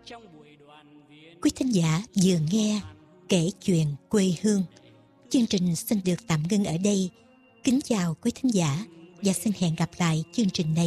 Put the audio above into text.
Quý thính giả vừa nghe Kể chuyện quê hương. Chương trình xin được tạm ngưng ở đây. Kính chào quý thính giả và xin hẹn gặp lại chương trình này